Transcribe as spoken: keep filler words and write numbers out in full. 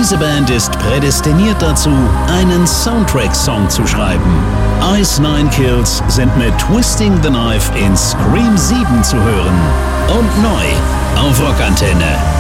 Diese Band ist prädestiniert dazu, einen Soundtrack-Song zu schreiben. Ice Nine Kills sind mit Twisting the Knife in Scream sieben zu hören. Und neu auf Rockantenne.